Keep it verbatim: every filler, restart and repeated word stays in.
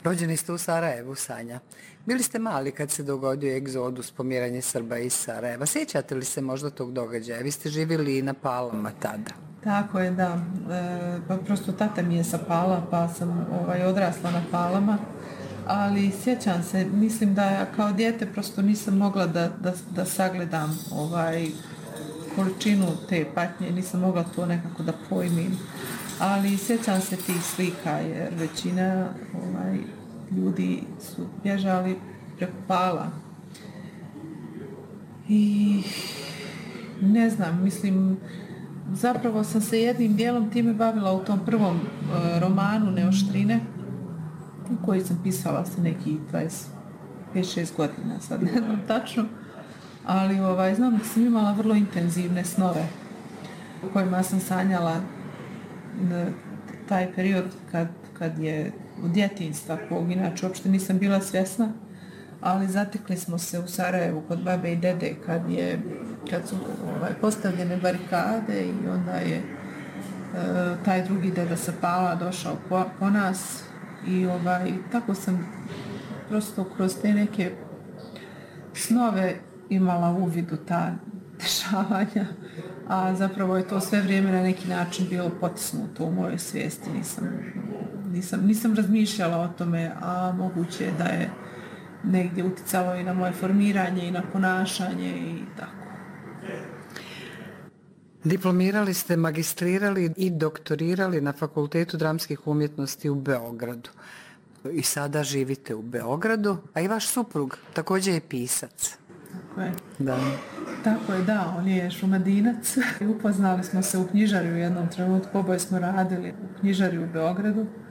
Rođeni ste u Sarajevu, Sanja. Bili ste mali kad se dogodio egzodus, pomiranje Srba iz Sarajeva. Sjećate li se možda tog događaja? Vi ste živjeli na Palama tada. Tako je, da. E, pa prosto tata mi je sa Pala, pa sam ovaj, odrasla na Palama. Ali sjećam se, mislim da ja kao dijete prosto nisam mogla da, da, da sagledam ovaj, količinu te patnje, nisam mogla to nekako da pojmim. Ali sjećam se tih slika jer većina ovaj, ljudi su bježali preko Pala. I ne znam, mislim, zapravo sam se jednim dijelom time bavila u tom prvom uh, romanu Neoštrine, koji sam pisala sa nekih dvadeset pet šest godina, sad ne znam tačno. Ali ovaj, znam da sam imala vrlo intenzivne snove u kojima sam sanjala taj period kad, kad je u djetinjstva, kog inače uopšte nisam bila svjesna, ali zatekli smo se u Sarajevu kod babe i dede kad, je, kad su ovaj, postavljene barikade i onda je e, taj drugi deda sa Pala došao po, po nas i ovaj, tako sam prosto kroz te neke snove imala uvid u ta dešavanja, a zapravo je to sve vrijeme na neki način bilo potisnuto u mojoj svijesti. Nisam, nisam, nisam razmišljala o tome, a moguće je da je negdje uticalo i na moje formiranje i na ponašanje i tako. Diplomirali ste, magistrirali i doktorirali na Fakultetu dramskih umjetnosti u Beogradu. I sada živite u Beogradu, a i vaš suprug također je pisac. Tako je. Da. Tako je, da, on je Šumadinac. Upoznali smo se u knjižari u jednom trenutku, oboje smo radili u knjižari u Beogradu.